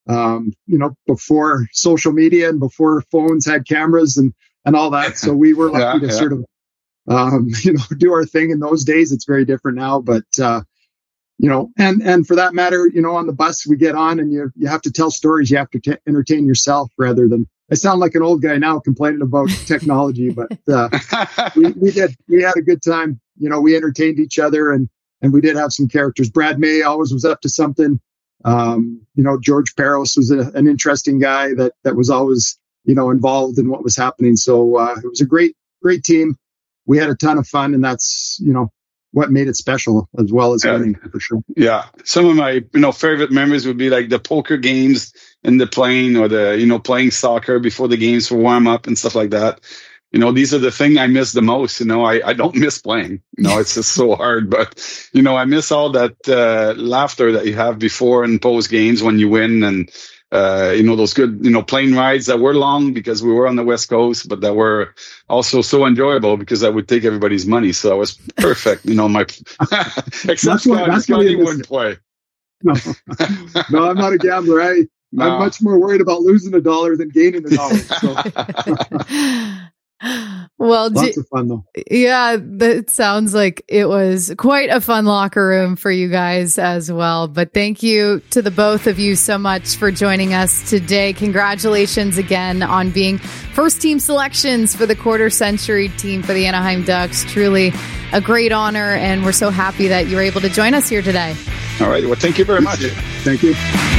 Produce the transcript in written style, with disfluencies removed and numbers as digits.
before social media and before phones had cameras and all that. So we were lucky to sort of, do our thing in those days. It's very different now, but, and for that matter, on the bus we get on and you have to tell stories. You have to entertain yourself rather than, I sound like an old guy now complaining about technology, but, we had a good time. We entertained each other and we did have some characters. Brad May always was up to something. George Peros was an interesting guy that was always, involved in what was happening. So, it was a great team. We had a ton of fun, and that's, what made it special as well as winning for sure. Yeah. Some of my, favorite memories would be like the poker games in the plane or the, playing soccer before the games for warm up and stuff like that. These are the thing I miss the most. I don't miss playing. It's just so hard. But, I miss all that laughter that you have before and post games when you win. And, those good, plane rides that were long because we were on the West Coast, but that were also so enjoyable because I would take everybody's money. So that was perfect. Except Scotty wouldn't play. No, I'm not a gambler. I'm much more worried about losing $1 than gaining $1. So. Well, lots of fun though. Yeah, that sounds like it was quite a fun locker room for you guys as well. But thank you to the both of you so much for joining us today. Congratulations again on being first team selections for the quarter century team for the Anaheim Ducks. Truly a great honor, and we're so happy that you were able to join us here today. All right. Well, thank you very much. Thank you.